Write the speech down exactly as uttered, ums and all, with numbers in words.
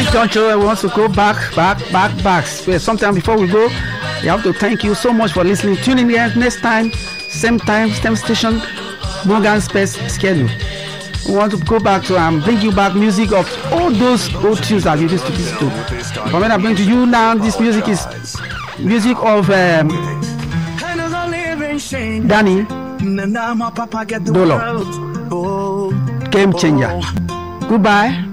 juncture, we want to go back, back, back, back. So sometime before we go, we have to thank you so much for listening. Tune in here next time, same time, same station, Morgan Space schedule. We want to go back to and um, bring you back music of all those old tunes that you used to listen to. But when I bring to you now, this music is music of um, Danny Dolo, Game Changer. Goodbye.